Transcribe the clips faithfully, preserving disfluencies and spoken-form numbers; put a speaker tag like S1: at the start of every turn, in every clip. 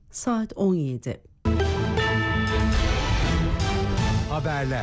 S1: Saat on yedi.
S2: Haberler.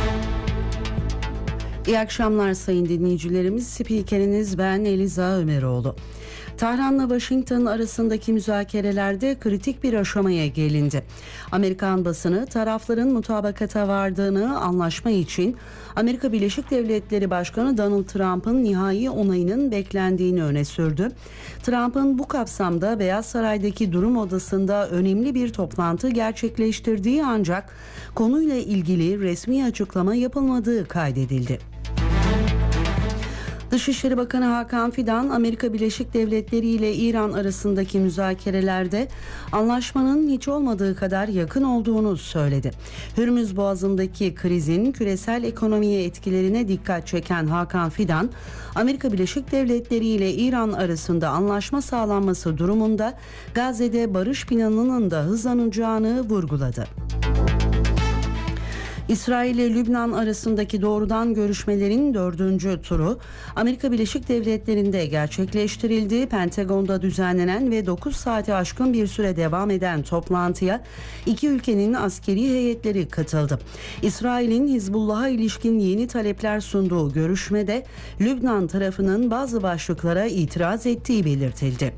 S1: İyi akşamlar sayın dinleyicilerimiz. Spikeriniz ben Eliza Ömeroğlu. Tahran'la Washington arasındaki müzakerelerde kritik bir aşamaya gelindi. Amerikan basını tarafların mutabakata vardığını, anlaşma için Amerika Birleşik Devletleri Başkanı Donald Trump'ın nihai onayının beklendiğini öne sürdü. Trump'ın bu kapsamda Beyaz Saray'daki durum odasında önemli bir toplantı gerçekleştirdiği ancak konuyla ilgili resmi açıklama yapılmadığı kaydedildi. Dışişleri Bakanı Hakan Fidan, Amerika Birleşik Devletleri ile İran arasındaki müzakerelerde anlaşmanın hiç olmadığı kadar yakın olduğunu söyledi. Hürmüz Boğazı'ndaki krizin küresel ekonomiye etkilerine dikkat çeken Hakan Fidan, Amerika Birleşik Devletleri ile İran arasında anlaşma sağlanması durumunda Gazze'de barış planının da hızlanacağını vurguladı. İsrail ile Lübnan arasındaki doğrudan görüşmelerin dördüncü turu Amerika Birleşik Devletleri'nde gerçekleştirildi. Pentagon'da düzenlenen ve dokuz saati aşkın bir süre devam eden toplantıya iki ülkenin askeri heyetleri katıldı. İsrail'in Hizbullah'a ilişkin yeni talepler sunduğu görüşmede Lübnan tarafının bazı başlıklara itiraz ettiği belirtildi.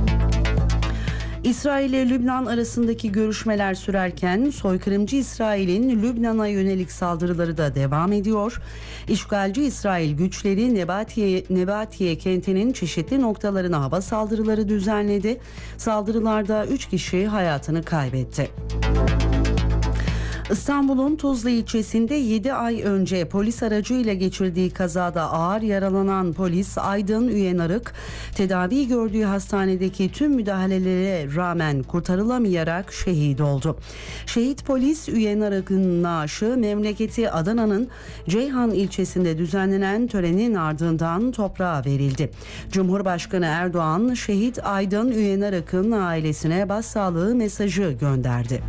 S1: İsrail ile Lübnan arasındaki görüşmeler sürerken soykırımcı İsrail'in Lübnan'a yönelik saldırıları da devam ediyor. İşgalci İsrail güçleri Nebatiye, Nebatiye kentinin çeşitli noktalarına hava saldırıları düzenledi. Saldırılarda üç kişi hayatını kaybetti. İstanbul'un Tuzla ilçesinde yedi ay önce polis aracıyla geçirdiği kazada ağır yaralanan polis Aydın Üyenarık, tedavi gördüğü hastanedeki tüm müdahalelere rağmen kurtarılamayarak şehit oldu. Şehit polis Üyenarık'ın naaşı memleketi Adana'nın Ceyhan ilçesinde düzenlenen törenin ardından toprağa verildi. Cumhurbaşkanı Erdoğan, şehit Aydın Üyenarık'ın ailesine başsağlığı mesajı gönderdi.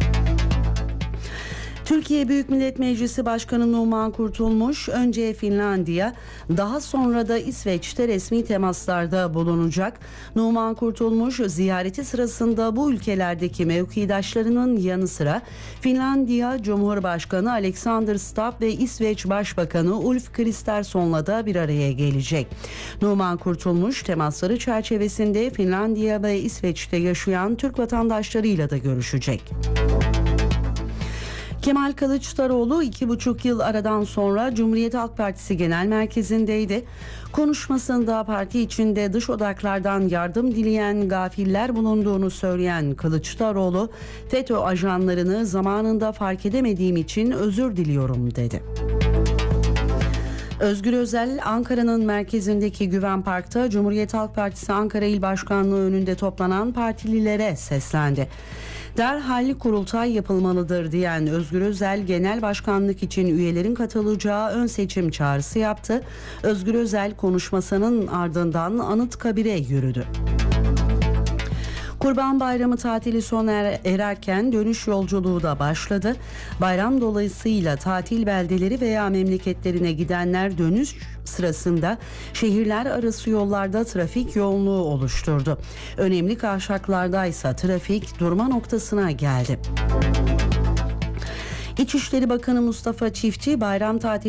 S1: Türkiye Büyük Millet Meclisi Başkanı Numan Kurtulmuş önce Finlandiya, daha sonra da İsveç'te resmi temaslarda bulunacak. Numan Kurtulmuş ziyareti sırasında bu ülkelerdeki mevkidaşlarının yanı sıra Finlandiya Cumhurbaşkanı Alexander Stubb ve İsveç Başbakanı Ulf Kristersson'la da bir araya gelecek. Numan Kurtulmuş temasları çerçevesinde Finlandiya ve İsveç'te yaşayan Türk vatandaşlarıyla da görüşecek. Kemal Kılıçdaroğlu iki buçuk yıl aradan sonra Cumhuriyet Halk Partisi Genel Merkezi'ndeydi. Konuşmasında parti içinde dış odaklardan yardım dileyen gafiller bulunduğunu söyleyen Kılıçdaroğlu, FETÖ ajanlarını zamanında fark edemediğim için özür diliyorum dedi. Özgür Özel, Ankara'nın merkezindeki Güven Park'ta Cumhuriyet Halk Partisi Ankara İl Başkanlığı önünde toplanan partililere seslendi. Derhal kurultay yapılmalıdır diyen Özgür Özel, genel başkanlık için üyelerin katılacağı ön seçim çağrısı yaptı. Özgür Özel konuşmasının ardından Anıtkabir'e yürüdü. Kurban Bayramı tatili sona ererken dönüş yolculuğu da başladı. Bayram dolayısıyla tatil beldeleri veya memleketlerine gidenler dönüş sırasında şehirler arası yollarda trafik yoğunluğu oluşturdu. Önemli kavşaklarda ise trafik durma noktasına geldi. İçişleri Bakanı Mustafa Çiftçi bayram tatili